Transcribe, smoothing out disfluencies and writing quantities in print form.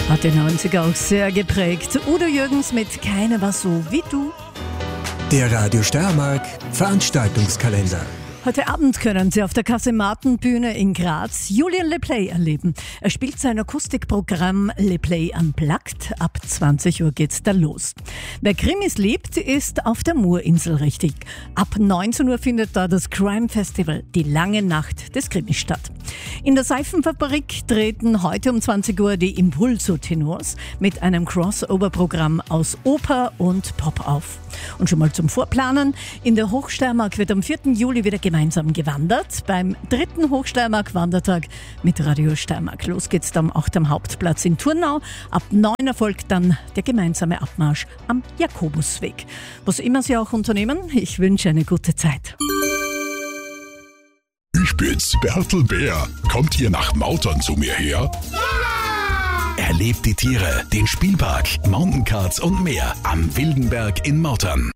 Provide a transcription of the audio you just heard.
Hat die 90er auch sehr geprägt. Udo Jürgens mit Keiner war so wie du. Der Radio Steiermark Veranstaltungskalender. Heute Abend können Sie auf der Kasematenbühne in Graz Julian LePlay erleben. Er spielt sein Akustikprogramm LePlay Unplugged. Ab 20 Uhr geht's da los. Wer Krimis liebt, ist auf der Murinsel richtig. Ab 19 Uhr findet da das Crime Festival, die lange Nacht des Krimis, statt. In der Seifenfabrik treten heute um 20 Uhr die Impulso-Tenors mit einem Crossover-Programm aus Oper und Pop auf. Und schon mal zum Vorplanen: in der Hochsteiermark wird am 4. Juli wieder gemeinsam gewandert. Beim 3. Hochsteiermark-Wandertag mit Radio Steiermark. Los geht's dann auch am Hauptplatz in Thurnau. Ab 9 erfolgt dann der gemeinsame Abmarsch am Jakobusweg. Was immer Sie auch unternehmen, ich wünsche eine gute Zeit. Ich bin's, Bertel Bär. Kommt ihr nach Mautern zu mir her? Ja! Erlebt die Tiere, den Spielpark, Mountaincards und mehr am Wildenberg in Mautern.